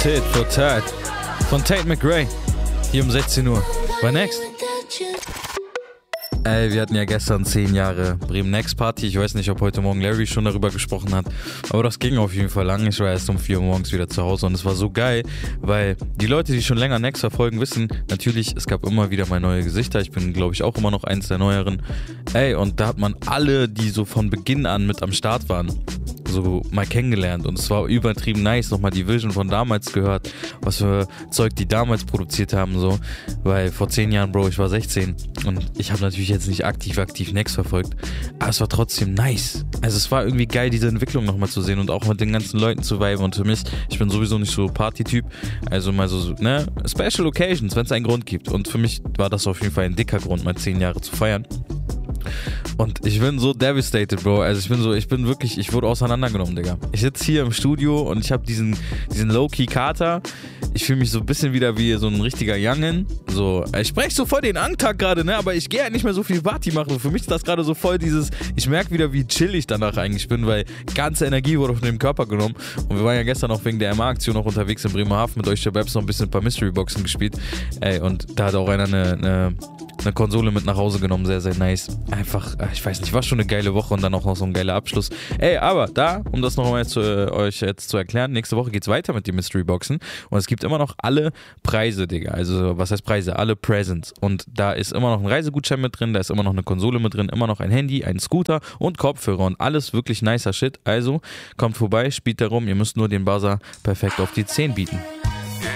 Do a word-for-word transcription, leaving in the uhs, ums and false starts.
Tit for Tat von Tate McRae. Hier um sechzehn Uhr. Bei Next. Ey, wir hatten ja gestern zehn Jahre Bremen Next Party. Ich weiß nicht, ob heute Morgen Larry schon darüber gesprochen hat. Aber das ging auf jeden Fall lang. Ich war erst um vier Uhr morgens wieder zu Hause und es war so geil, weil die Leute, die schon länger Next verfolgen, wissen, natürlich, es gab immer wieder mal neue Gesichter. Ich bin, glaube ich, auch immer noch eins der Neueren. Ey, und da hat man alle, die so von Beginn an mit am Start waren, so mal kennengelernt und es war übertrieben nice, nochmal die Vision von damals gehört, was für Zeug die damals produziert haben, so, weil vor zehn Jahren, Bro, ich war sechzehn und ich habe natürlich jetzt nicht aktiv, aktiv Next verfolgt, aber es war trotzdem nice, also es war irgendwie geil, diese Entwicklung nochmal zu sehen und auch mit den ganzen Leuten zu viben und für mich, ich bin sowieso nicht so Party-Typ, also mal so, ne, Special Occasions, wenn es einen Grund gibt und für mich war das auf jeden Fall ein dicker Grund, mal zehn Jahre zu feiern. Und ich bin so devastated, Bro. Also ich bin so, ich bin wirklich, ich wurde auseinandergenommen, Digga. Ich sitze hier im Studio und ich habe diesen, diesen Low-Key-Kater. Ich fühle mich so ein bisschen wieder wie so ein richtiger Youngin. So, ich spreche so voll den Angtag gerade, ne? Aber ich gehe halt nicht mehr so viel Party machen. Und für mich ist das gerade so voll dieses, ich merke wieder, wie chill ich danach eigentlich bin, weil ganze Energie wurde von dem Körper genommen. Und wir waren ja gestern auch wegen der M A-Aktion noch unterwegs in Bremerhaven mit euch der Babs noch ein bisschen ein paar Mystery-Boxen gespielt. Ey, und da hat auch einer eine, eine eine Konsole mit nach Hause genommen, sehr, sehr nice. Einfach, ich weiß nicht, war schon eine geile Woche und dann auch noch so ein geiler Abschluss. Ey, aber da, um das noch einmal zu, äh, euch jetzt zu erklären, nächste Woche geht's weiter mit den Mystery-Boxen und es gibt immer noch alle Preise, Digga. Also, was heißt Preise? Alle Presents. Und da ist immer noch ein Reisegutschein mit drin, da ist immer noch eine Konsole mit drin, immer noch ein Handy, ein Scooter und Kopfhörer und alles wirklich nicer Shit. Also, kommt vorbei, spielt darum, ihr müsst nur den Buzzer perfekt auf die zehn bieten.